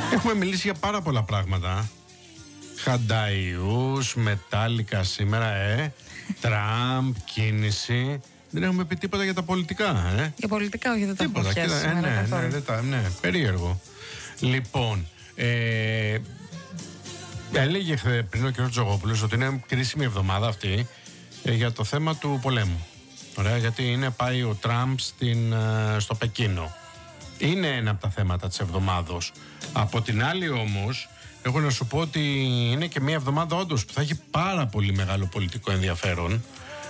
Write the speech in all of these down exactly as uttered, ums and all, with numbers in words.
Έχουμε μιλήσει για πάρα πολλά πράγματα. Χανταϊούς, μετάλλικα σήμερα, ε. Τραμπ, κίνηση. Δεν έχουμε πει τίποτα για τα πολιτικά, ε. Για πολιτικά, όχι, δεν τα τίποτα. έχουμε πιάσει σήμερα, ε, ναι, ναι, ναι, τα, ναι, περίεργο. Λοιπόν, ε, έλεγε πριν ο κ. Τζογόπουλος ότι είναι κρίσιμη εβδομάδα αυτή ε, για το θέμα του πολέμου. Ωραία, γιατί είναι πάει ο Τραμπ στην, στο Πεκίνο. Είναι ένα από τα θέματα της εβδομάδος. Από την άλλη όμως, έχω να σου πω ότι είναι και μια εβδομάδα όντως που θα έχει πάρα πολύ μεγάλο πολιτικό ενδιαφέρον,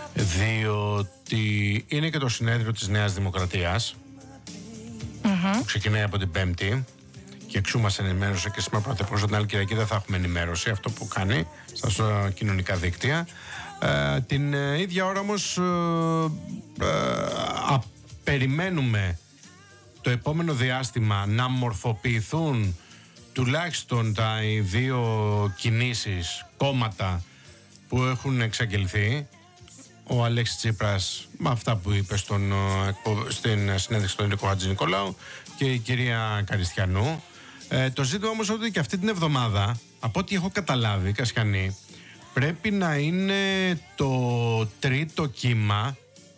διότι είναι και το συνέδριο της Νέας Δημοκρατίας, mm-hmm. που ξεκινάει από την Πέμπτη και εξού μας ενημέρωσε και σήμερα πρωθυπουργός, την άλλη Κυριακή δεν θα έχουμε ενημέρωση, αυτό που κάνει στα κοινωνικά δίκτυα. Ε, την ε, ίδια ώρα όμως ε, ε, α, περιμένουμε το επόμενο διάστημα να μορφοποιηθούν τουλάχιστον τα οι δύο κινήσεις, κόμματα που έχουν εξαγγελθεί. Ο Αλέξης Τσίπρας με αυτά που είπε στον, στην συνέντευξη του Νίκο Χατζηνικολάου και η κυρία Καριστιανού. Ε, το ζήτημα όμως ότι και αυτή την εβδομάδα, από ό,τι έχω καταλάβει, Κασιανή, πρέπει να είναι το τρίτο κύμα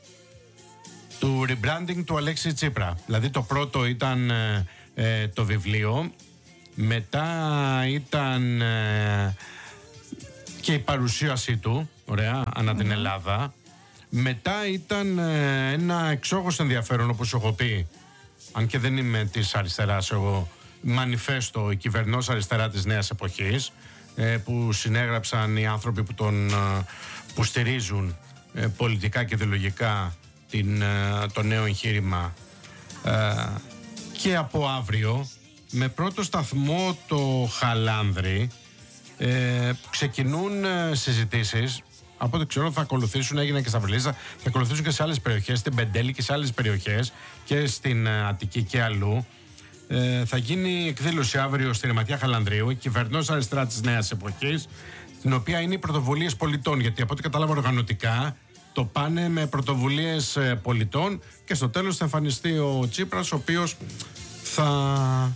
του rebranding του Αλέξη Τσίπρα. Δηλαδή το πρώτο ήταν ε, το βιβλίο, μετά ήταν ε, και η παρουσίασή του, ωραία, ανά την Ελλάδα. Μετά ήταν ε, ένα εξόχως ενδιαφέρον, όπως έχω πει, αν και δεν είμαι της αριστεράς εγώ, μανιφέστο, η κυβερνός αριστερά της νέας εποχής, ε, που συνέγραψαν οι άνθρωποι που, τον, που στηρίζουν ε, πολιτικά και ιδεολογικά την, το νέο εγχείρημα, ε, και από αύριο με πρώτο σταθμό το Χαλάνδρη ε, ξεκινούν ε, συζητήσεις. Από ό,τι ξέρω θα ακολουθήσουν, έγιναν και στα Βρυλίζα, θα ακολουθήσουν και σε άλλες περιοχές, στην Πεντέλη και σε άλλες περιοχές και στην ε, Αττική και αλλού. Ε, θα γίνει εκδήλωση αύριο στη Ρηματιά Χαλανδρίου, η κυβερνός αριστερά της νέας εποχής, στην οποία είναι οι πρωτοβουλίες πολιτών, γιατί από ό,τι κατάλαβα οργανωτικά το πάνε με πρωτοβουλίες πολιτών και στο τέλος θα εμφανιστεί ο Τσίπρας, ο οποίος θα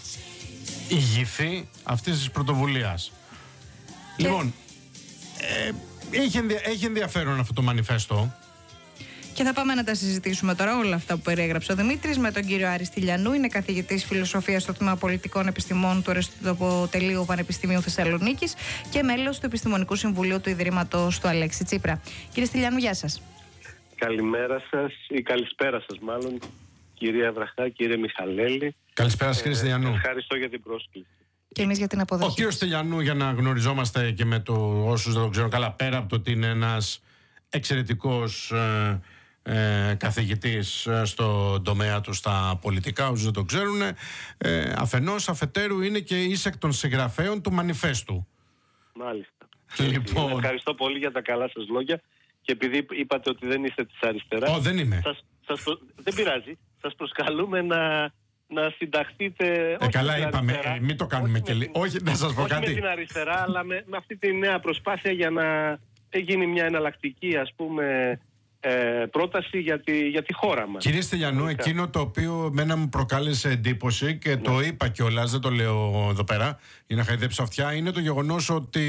ηγηθεί αυτής της πρωτοβουλίας. Και... Λοιπόν, ε, έχει, ενδια, έχει ενδιαφέρον αυτό το μανιφέστο. Και θα πάμε να τα συζητήσουμε τώρα όλα αυτά που περιέγραψε ο Δημήτρης με τον κύριο Άρη Στυλιανού. Είναι καθηγητής φιλοσοφίας στο Τμήμα Πολιτικών Επιστημών του Αριστοτελείου Πανεπιστημίου Θεσσαλονίκης και μέλος του Επιστημονικού Συμβουλίου του Ιδρύματος του Αλέξη Τσίπρα. Κύριε Στυλιανού, γεια σας. Καλημέρα σας ή καλησπέρα σας μάλλον, κυρία Βραχά, κύριε Μιχαλέλη. Καλησπέρα σας, κύριε Στυλιανού. Ε, ευχαριστώ για την πρόσκληση. Και εμείς για την αποδοχή. Ο κύριος Στυλιανού, για να γνωριζόμαστε και με το όσους δεν το ξέρουν καλά, πέρα από το ότι είναι ένας εξαιρετικός ε, ε, καθηγητής στον τομέα του στα πολιτικά, όσους δεν το ξέρουν, ε, αφενός αφετέρου είναι και εις των συγγραφέων του μανιφέστου. Μάλιστα. Λοιπόν. Ευχαριστώ πολύ για τα καλά σας λόγια. Και επειδή είπατε ότι δεν είστε της αριστεράς, oh, δεν είμαι. Σας, σας προ... δεν πειράζει. Σας προσκαλούμε να, να συνταχθείτε. Ε, καλά είπαμε, ε, μην το κάνουμε και λίγο. Όχι, να σας πω όχι κάτι. με την αριστερά, αλλά με, με αυτή τη νέα προσπάθεια για να γίνει μια εναλλακτική, ας πούμε, ε, πρόταση για τη, για τη χώρα μας. Κύριε Στυλιανού, εκείνο το οποίο μένα μου προκάλεσε εντύπωση και ναι. το είπα κιόλας, δεν το λέω εδώ πέρα για να χαϊδέψω αυτιά, είναι το γεγονός ότι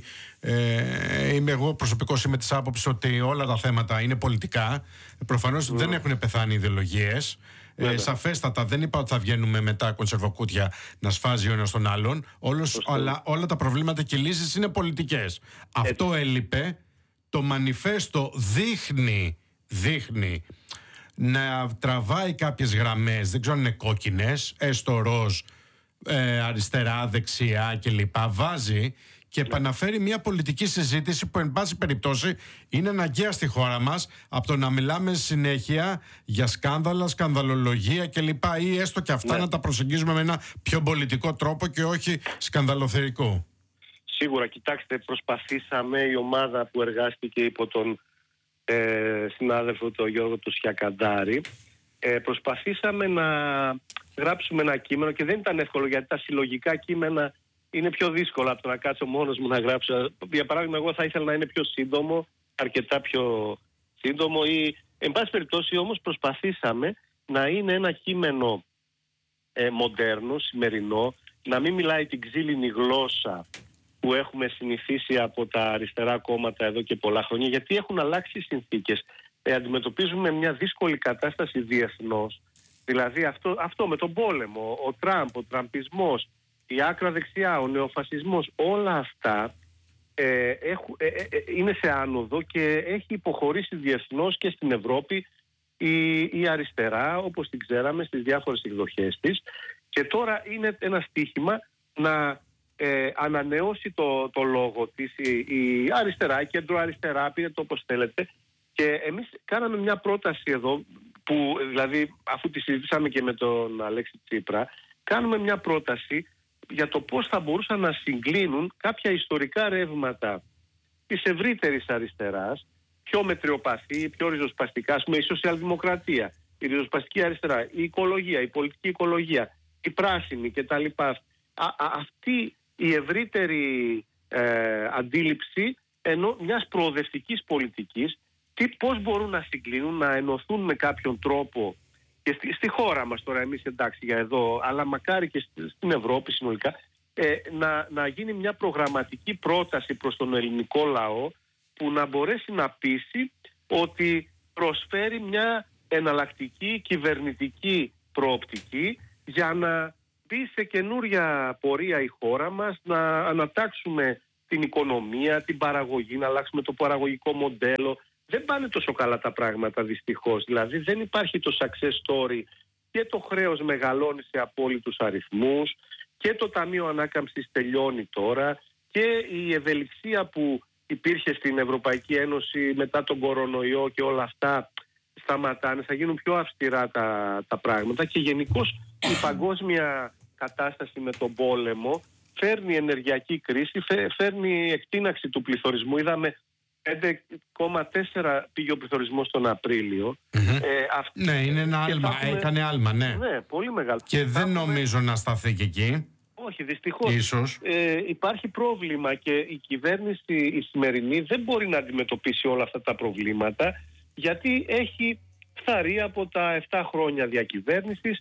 ε, είμαι εγώ προσωπικός, είμαι της άποψης ότι όλα τα θέματα είναι πολιτικά. Προφανώς ναι. δεν έχουν πεθάνει ιδεολογίες. Ε, σαφέστατα δεν είπα ότι θα βγαίνουμε μετά κονσερβοκούτια να σφάζει ο ένας τον άλλον. Όλος, αλλά όλα τα προβλήματα και λύσεις είναι πολιτικές. Αυτό έλειπε. Το μανιφέστο δείχνει, δείχνει να τραβάει κάποιες γραμμές, δεν ξέρω αν είναι κόκκινες, έστω ροζ, ε, αριστερά, δεξιά κλπ. Βάζει και επαναφέρει μια πολιτική συζήτηση που εν πάση περιπτώσει είναι αναγκαία στη χώρα μας, από το να μιλάμε συνέχεια για σκάνδαλα, σκανδαλολογία κλπ. Ή έστω και αυτά ναι. να τα προσεγγίζουμε με ένα πιο πολιτικό τρόπο και όχι σκανδαλοθερικό. Σίγουρα, κοιτάξτε, προσπαθήσαμε, η ομάδα που εργάστηκε υπό τον ε, συνάδελφο τον Γιώργο του Σιακαντάρη, ε, προσπαθήσαμε να γράψουμε ένα κείμενο και δεν ήταν εύκολο, γιατί τα συλλογικά κείμενα είναι πιο δύσκολα από το να κάτσω μόνος μου να γράψω. Για παράδειγμα, εγώ θα ήθελα να είναι πιο σύντομο, αρκετά πιο σύντομο, ή εν πάση περιπτώσει όμως προσπαθήσαμε να είναι ένα κείμενο ε, μοντέρνο, σημερινό, να μην μιλάει την ξύλινη γλώσσα που έχουμε συνηθίσει από τα αριστερά κόμματα εδώ και πολλά χρόνια, γιατί έχουν αλλάξει οι συνθήκες. Ε, αντιμετωπίζουμε μια δύσκολη κατάσταση διεθνώς. Δηλαδή αυτό, αυτό με τον πόλεμο, ο Τραμπ, ο τραμπισμός, η άκρα δεξιά, ο νεοφασισμός, όλα αυτά ε, έχουν, ε, ε, είναι σε άνοδο και έχει υποχωρήσει διεθνώς και στην Ευρώπη η, η αριστερά, όπως την ξέραμε στις διάφορες εκδοχές της, και τώρα είναι ένα στίχημα να ε, ανανεώσει το, το λόγο της η, η αριστερά, η κεντροαριστερά, πείτε το όπως θέλετε, και εμείς κάναμε μια πρόταση εδώ, που δηλαδή αφού τη συζητήσαμε και με τον Αλέξη Τσίπρα, κάνουμε μια πρόταση για το πώς θα μπορούσαν να συγκλίνουν κάποια ιστορικά ρεύματα της ευρύτερης αριστεράς, πιο μετριοπαθή, πιο ριζοσπαστικά, ας πούμε η σοσιαλδημοκρατία, η ριζοσπαστική αριστερά, η οικολογία, η πολιτική οικολογία, η πράσινη κτλ. Α, α, αυτή η ευρύτερη ε, αντίληψη ενώ μιας προοδευτικής πολιτικής, τι, πώς μπορούν να συγκλίνουν, να ενωθούν με κάποιον τρόπο και στη, στη χώρα μας τώρα, εμείς εντάξει για εδώ, αλλά μακάρι και στην Ευρώπη συνολικά, ε, να, να γίνει μια προγραμματική πρόταση προς τον ελληνικό λαό που να μπορέσει να πείσει ότι προσφέρει μια εναλλακτική κυβερνητική προοπτική για να μπει σε καινούρια πορεία η χώρα μας, να ανατάξουμε την οικονομία, την παραγωγή, να αλλάξουμε το παραγωγικό μοντέλο. Δεν πάνε τόσο καλά τα πράγματα δυστυχώς. Δηλαδή δεν υπάρχει το success story και το χρέος μεγαλώνει σε απόλυτους αριθμούς και το Ταμείο Ανάκαμψης τελειώνει τώρα και η ευελιξία που υπήρχε στην Ευρωπαϊκή Ένωση μετά τον κορονοϊό και όλα αυτά σταματάνε, θα γίνουν πιο αυστηρά τα, τα πράγματα και γενικώς η παγκόσμια κατάσταση με τον πόλεμο φέρνει ενεργειακή κρίση, φέρνει εκτείναξη του πληθωρισμού. Είδαμε πέντε κόμμα τέσσερα πήγε ο πληθωρισμός τον Απρίλιο. Mm-hmm. Ε, αυτή... Ναι, είναι ένα άλμα, έχουμε... έκανε άλμα, ναι. Ναι, πολύ μεγάλο. Και δεν έχουμε... νομίζω να σταθεί και εκεί. Όχι, δυστυχώς. Ίσως. Ε, υπάρχει πρόβλημα και η κυβέρνηση η σημερινή δεν μπορεί να αντιμετωπίσει όλα αυτά τα προβλήματα, γιατί έχει φθαρεί από τα επτά χρόνια διακυβέρνησης,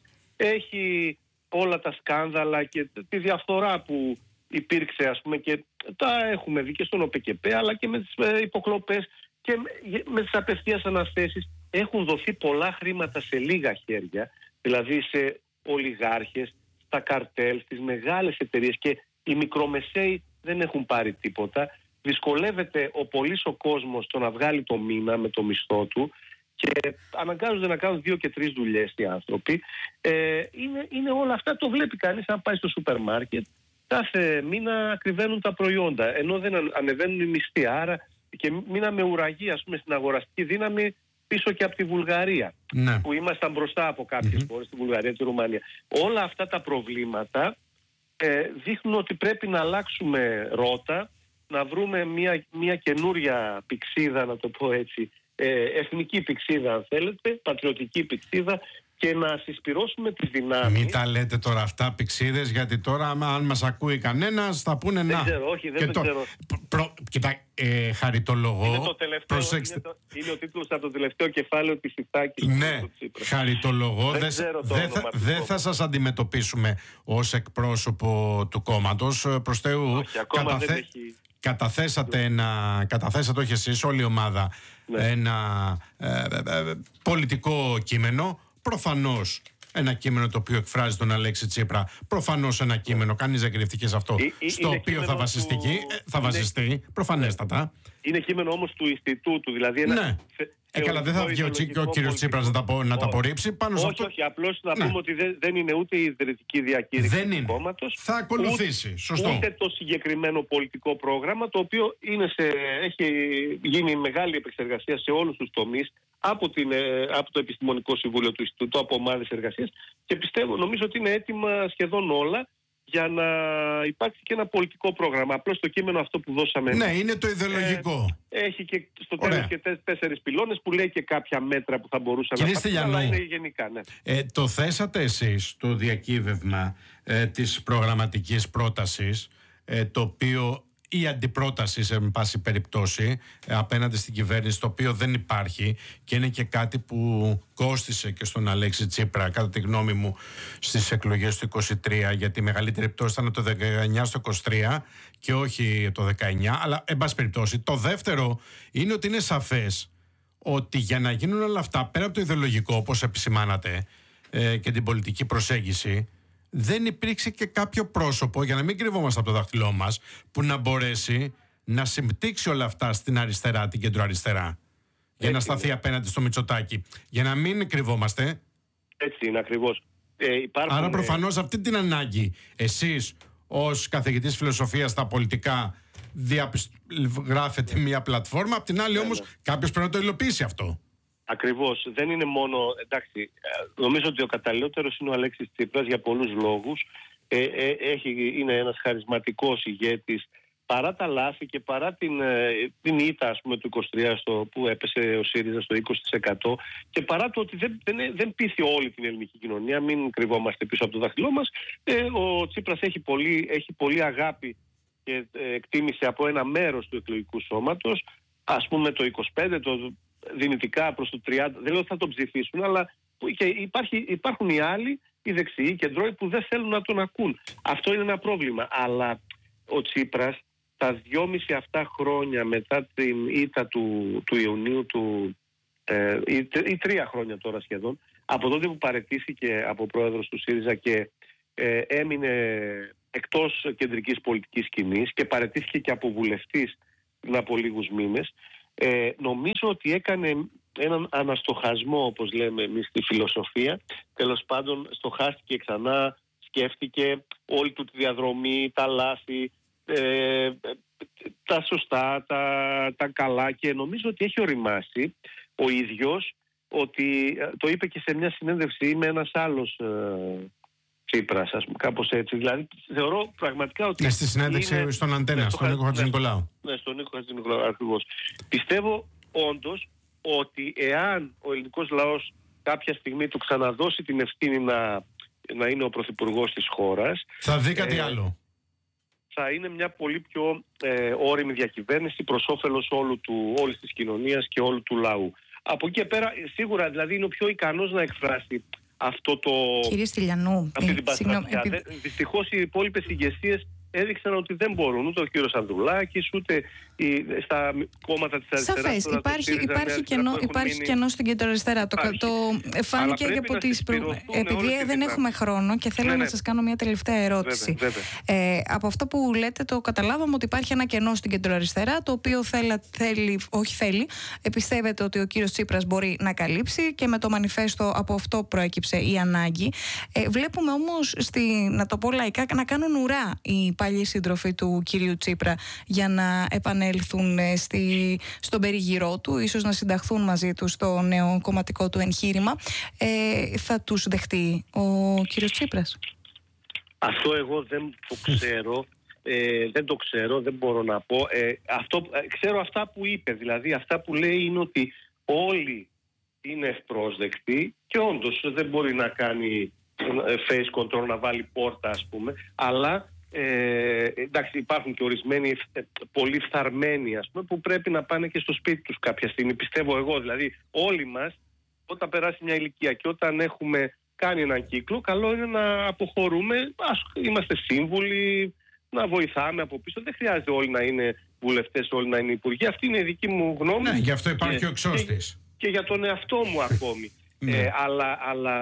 έχει όλα τα σκάνδαλα και τη διαφθορά που υπήρξε, ας πούμε, και τα έχουμε δει και στον ΟΠΕΚΕΠΕ, αλλά και με τις υποκλοπές και με τις απευθείας αναθέσεις. Έχουν δοθεί πολλά χρήματα σε λίγα χέρια, δηλαδή σε ολιγάρχες, στα καρτέλ, στις μεγάλες εταιρείες, και οι μικρομεσαίοι δεν έχουν πάρει τίποτα. Δυσκολεύεται ο πολύς ο κόσμος το να βγάλει το μήνα με το μισθό του και αναγκάζονται να κάνουν δύο και τρεις δουλειές οι άνθρωποι. Ε, είναι, είναι όλα αυτά, το βλέπει κανείς αν πάει στο σούπερ μάρκετ. Κάθε μήνα ακριβένουν τα προϊόντα, ενώ δεν ανεβαίνουν οι μισθοί. Άρα και μείναμε ουραγοί, ας πούμε, στην αγοραστική δύναμη πίσω και από τη Βουλγαρία, ναι, που ήμασταν μπροστά από κάποιες mm-hmm. χώρες, τη Βουλγαρία, τη Ρουμανία. Όλα αυτά τα προβλήματα ε, δείχνουν ότι πρέπει να αλλάξουμε ρότα, να βρούμε μια, μια καινούρια πηξίδα, να το πω έτσι, ε, εθνική πηξίδα αν θέλετε, πατριωτική πηξίδα, και να συσπυρώσουμε τις δυνάμεις. Μην τα λέτε τώρα αυτά πηξίδες, γιατί τώρα αν μας ακούει κανένας θα πούνε δεν να. Δεν ξέρω, όχι, δεν το... ξέρω. Προ... Κοιτά, ε, χαριτολογώ. Είναι, το τελευταίο, προσέξτε... είναι, το... είναι ο τίτλος από το τελευταίο κεφάλαιο της Ιθάκης. Ναι, χαριτολογώ. Δεν, δεν θα, δε θα σας αντιμετωπίσουμε ως εκπρόσωπο του κόμματος. Προς Θεού, όχι, ακόμα καταθε... δεν έχει... καταθέσατε ένα, καταθέσατε όχι εσείς, όλη η ομάδα, ναι, ένα ε, ε, ε, πολιτικό κείμενο. Προφανώς ένα κείμενο το οποίο εκφράζει τον Αλέξη Τσίπρα. Προφανώς ένα κείμενο, κανείς δεν κρυφτεί σε αυτό, ε, στο οποίο θα βασιστεί, του... ε, θα είναι... βασιστεί, προφανέστατα. Είναι κείμενο όμως του Ινστιτούτου, δηλαδή ένα... Ναι. Ε, καλά, δεν θα βγει ο, και ο κύριος Τσίπρας να τα, να τα απορρίψει. Πάνω όχι, αυτό... όχι, απλώς να ναι. πούμε ότι δεν, δεν είναι ούτε η ιδρυτική διακήρυξη δεν του κόμματος. Θα ακολουθήσει, ούτε, σωστό. Ούτε το συγκεκριμένο πολιτικό πρόγραμμα, το οποίο είναι σε, έχει γίνει μεγάλη επεξεργασία σε όλους τους τομείς από, την, από το Επιστημονικό Συμβούλιο του Ινστιτούτου, από ομάδες εργασίας, και πιστεύω, νομίζω ότι είναι έτοιμα σχεδόν όλα για να υπάρξει και ένα πολιτικό πρόγραμμα. Απλώς το κείμενο αυτό που δώσαμε... Ναι, είναι το ιδεολογικό. Ε, έχει και στο τέλος και τέσ, τέσσερις πυλώνες που λέει και κάποια μέτρα που θα μπορούσαν να πάρουν, αλλά είναι γενικά, ναι. Ε, το θέσατε εσείς το διακύβευμα ε, της προγραμματικής πρότασης, ε, το οποίο ή αντιπρόταση σε πάση περιπτώσει απέναντι στην κυβέρνηση, το οποίο δεν υπάρχει και είναι και κάτι που κόστισε και στον Αλέξη Τσίπρα, κατά τη γνώμη μου, στις εκλογές του είκοσι τρία, γιατί η μεγαλύτερη πτώση ήταν το δεκαεννιά στο είκοσι τρία και όχι το δεκαεννιά. Αλλά εν πάση περιπτώσει, το δεύτερο είναι ότι είναι σαφές ότι για να γίνουν όλα αυτά, πέρα από το ιδεολογικό, όπως επισημάνατε, ε, και την πολιτική προσέγγιση, δεν υπήρξε και κάποιο πρόσωπο, για να μην κρυβόμαστε από το δάχτυλό μας, που να μπορέσει να συμπτύξει όλα αυτά στην αριστερά, την κεντροαριστερά, για να σταθεί απέναντι στο Μητσοτάκη. Για να μην κρυβόμαστε. Έτσι είναι ακριβώς. Ε, υπάρχουν... Άρα προφανώς αυτή την ανάγκη εσείς ως καθηγητής φιλοσοφίας στα πολιτικά διαγράφετε μια πλατφόρμα, απ' την άλλη όμως κάποιος πρέπει να το υλοποιήσει αυτό. Ακριβώς. Δεν είναι μόνο... Εντάξει, νομίζω ότι ο καταλληλότερος είναι ο Αλέξης Τσίπρας για πολλούς λόγους. Ε, ε, έχει, είναι ένας χαρισματικός ηγέτης. Παρά τα λάθη και παρά την, την ήττα, ας πούμε, του είκοσι τρία στο, που έπεσε ο ΣΥΡΙΖΑ στο είκοσι τοις εκατό, και παρά το ότι δεν, δεν, δεν πείθει όλη την ελληνική κοινωνία, μην κρυβόμαστε πίσω από το δάχτυλό μας, ε, ο Τσίπρας έχει πολύ, έχει πολύ αγάπη και ε, εκτίμηση από ένα μέρος του εκλογικού σώματος. Ας πούμε το είκοσι πέντε, το δυνητικά προς το τριάντα, δεν λέω ότι θα τον ψηφίσουν, αλλά και υπάρχει, υπάρχουν οι άλλοι, οι δεξιοί, οι κεντρώοι, που δεν θέλουν να τον ακούν. Αυτό είναι ένα πρόβλημα. Αλλά ο Τσίπρας τα δυόμιση αυτά χρόνια μετά την ήττα του, του Ιουνίου του, ε, ή, ή τρία χρόνια τώρα σχεδόν, από τότε που παραιτήθηκε από πρόεδρος του ΣΥΡΙΖΑ και ε, έμεινε εκτός κεντρικής πολιτικής σκηνής και παραιτήθηκε και από βουλευτής πριν από λίγους μήνες, ε, νομίζω ότι έκανε έναν αναστοχασμό, όπως λέμε εμείς στη φιλοσοφία. Τέλος πάντων στοχάστηκε ξανά, σκέφτηκε όλη του τη διαδρομή, τα λάθη, ε, τα σωστά, τα, τα καλά, και νομίζω ότι έχει οριμάσει ο ίδιος, ότι το είπε και σε μια συνέντευξη με ένας άλλος ε, Τσίπρας, ας πούμε, κάπως έτσι. Δηλαδή θεωρώ πραγματικά ότι... Ναι, στη συνέντευξη είναι... στον Αντένα, ναι, στον Νίκο Χατζηνικολάου. Ναι, στον Νίκο Χατζηνικολάου, ακριβώς. Πιστεύω όντως ότι εάν ο ελληνικός λαός κάποια στιγμή του ξαναδώσει την ευθύνη να, να είναι ο πρωθυπουργός της χώρας, θα δει κάτι ε, άλλο. Θα είναι μια πολύ πιο ε, ώριμη διακυβέρνηση προς όφελος όλου του, όλης της κοινωνίας και όλου του λαού. Από εκεί και πέρα, σίγουρα δηλαδή είναι ο πιο ικανός να εκφράσει αυτό το... Κύριε Στυλιανού, αυτή την συγγνώμη, επί... Δυστυχώς οι υπόλοιπες ηγεσίες έδειξαν ότι δεν μπορούν, ούτε ο κύριος Ανδρουλάκης, ούτε οι, στα κόμματα της αριστεράς. Σαφές, υπάρχει, υπάρχει, κενό, υπάρχει μείνει... κενό στην κεντροαριστερά. Το, το φάνηκε και από τις προ... Επειδή δεν έχουμε χρόνο και θέλω ναι, ναι. να σας κάνω μια τελευταία ερώτηση. Βέβαια, βέβαια. Ε, από αυτό που λέτε το καταλάβαμε ότι υπάρχει ένα κενό στην κεντροαριστερά, το οποίο θέλει, θέλει, όχι θέλει, πιστεύετε ότι ο κύριος Τσίπρας μπορεί να καλύψει, και με το μανιφέστο από αυτό προέκυψε η ανάγκη. Ε, βλέπουμε όμως, στη, να το πω λαϊκά, να κάνουν ουρά οι παλιοί σύντροφοι του κυρίου Τσίπρα για να επανέλθουν στη, στον περιγυρό του, ίσως να συνταχθούν μαζί του στο νέο κομματικό του εγχείρημα. Ε, θα τους δεχτεί ο κύριος Τσίπρας? Αυτό εγώ δεν το ξέρω. Ε, δεν το ξέρω, δεν μπορώ να πω. Ε, αυτό, ε, ξέρω αυτά που είπε. Δηλαδή αυτά που λέει είναι ότι όλοι είναι ευπρόσδεκτοι και όντως δεν μπορεί να κάνει face control, να βάλει πόρτα, ας πούμε, αλλά Ε, εντάξει, υπάρχουν και ορισμένοι πολύ φθαρμένοι, ας πούμε, που πρέπει να πάνε και στο σπίτι τους κάποια στιγμή, πιστεύω εγώ. Δηλαδή όλοι μας, όταν περάσει μια ηλικία και όταν έχουμε κάνει έναν κύκλο, καλό είναι να αποχωρούμε, ας είμαστε σύμβουλοι, να βοηθάμε από πίσω. Δεν χρειάζεται όλοι να είναι βουλευτές, όλοι να είναι υπουργοί. Αυτή είναι η δική μου γνώμη. Ναι, γι' αυτό υπάρχει και ο εξώστης. Και, και για τον εαυτό μου ακόμη. ε, αλλά... αλλά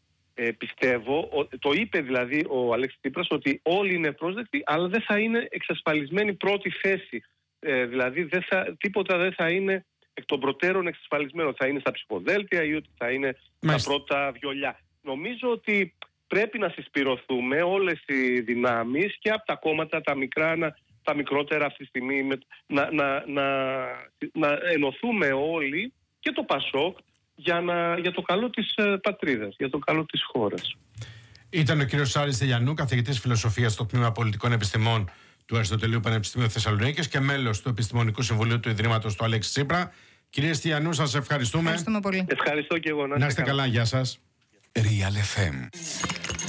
Ε, πιστεύω, το είπε δηλαδή ο Αλέξης Τσίπρας, ότι όλοι είναι πρόσδεκτοι, αλλά δεν θα είναι εξασφαλισμένη πρώτη θέση. Ε, δηλαδή δεν θα, τίποτα δεν θα είναι εκ των προτέρων εξασφαλισμένο. Θα είναι στα ψηφοδέλτια ή ότι θα είναι Μάλιστα. στα πρώτα βιολιά. Νομίζω ότι πρέπει να συσπηρωθούμε όλες οι δυνάμεις και από τα κόμματα τα μικρά, να, τα μικρότερα αυτή τη στιγμή, να, να, να, να ενωθούμε όλοι, και το ΠΑΣΟΚ, Για, να, για το καλό της ε, πατρίδας, για το καλό της χώρας. Ήταν ο κύριος Άρης Στυλιανού, καθηγητής φιλοσοφίας στο Τμήμα Πολιτικών Επιστημών του Αριστοτελείου Πανεπιστημίου Θεσσαλονίκης και μέλος του Επιστημονικού Συμβουλίου του Ιδρύματος του Αλέξη Τσίπρα. Κύριε Στυλιανού, σας ευχαριστούμε. Ευχαριστούμε πολύ. Ευχαριστώ και εγώ. Να είστε καλά. καλά. Γεια σας. Real εφ εμ.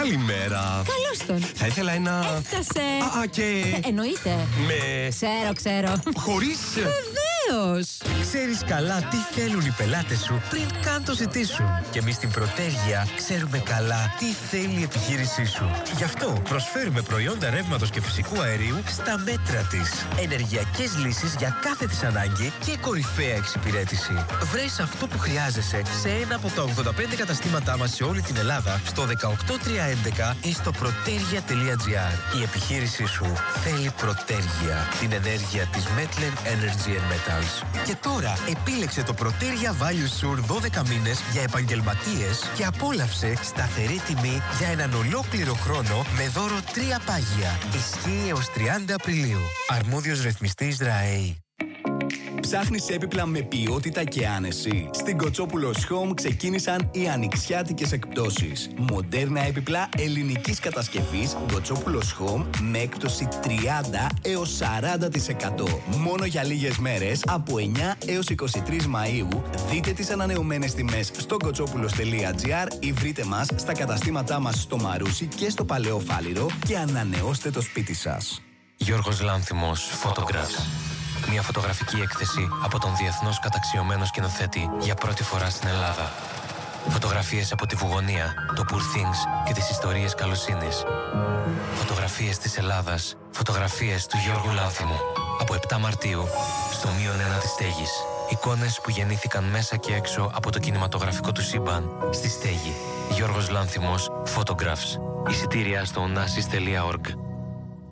Καλημέρα. Καλώς τον. Θα ήθελα ένα... Έφτασε. Α, α, και... Ε, εννοείται. Με... Ξέρω, ξέρω. Χωρίς... Βεβαίως. Ξέρεις καλά τι θέλουν οι πελάτες σου πριν καν το ζητήσουν. Και εμείς στην Προτέργεια ξέρουμε καλά τι θέλει η επιχείρησή σου. Γι' αυτό προσφέρουμε προϊόντα ρεύματος και φυσικού αερίου στα μέτρα της. Ενεργειακές λύσεις για κάθε της ανάγκη και κορυφαία εξυπηρέτηση. Βρες αυτό που χρειάζεσαι σε ένα από τα ογδόντα πέντε καταστήματά μας σε όλη την Ελλάδα, στο δεκαοκτώ τριακόσια έντεκα ή στο protergia τελεία gr. Η επιχείρησή σου θέλει Προτέργεια, την ενέργεια της Metlen Energy and Metals. Και τώρα επίλεξε το Protergia Value Sur δώδεκα μήνες για επαγγελματίες και απόλαυσε σταθερή τιμή για έναν ολόκληρο χρόνο με δώρο τρία πάγια. Ισχύει έως τριάντα Απριλίου. Αρμόδιος ρυθμιστής ΡΑΕΗ. Ψάχνεις έπιπλα με ποιότητα και άνεση? Στην Κοτσόπουλος Home ξεκίνησαν οι ανοιξιάτικες εκπτώσεις. Μοντέρνα έπιπλα ελληνικής κατασκευής Κοτσόπουλος Home με έκπτωση τριάντα έως σαράντα τοις εκατό. Μόνο για λίγες μέρες από εννιά έως είκοσι τρεις Μαΐου. Δείτε τις ανανεωμένες τιμές στο κοτσόπουλος τελεία gr ή βρείτε μας στα καταστήματά μας στο Μαρούσι και στο Παλαιό Φάληρο και ανανεώστε το σπίτι σας. Γιώργος Λάνθιμος, Photographs. Μια φωτογραφική έκθεση από τον διεθνώς καταξιωμένο σκηνοθέτη για πρώτη φορά στην Ελλάδα. Φωτογραφίες από τη Βουγωνία, το Poor Things και τις ιστορίες καλοσύνης. Φωτογραφίες της Ελλάδας, φωτογραφίες του Γιώργου Λάνθιμου. Από επτά Μαρτίου, στο μείον ένα της Στέγης. Εικόνες που γεννήθηκαν μέσα και έξω από το κινηματογραφικό του σύμπαν, στη Στέγη. Γιώργος Λάνθιμος, Photographs. Εισιτήρια στο onassis τελεία org.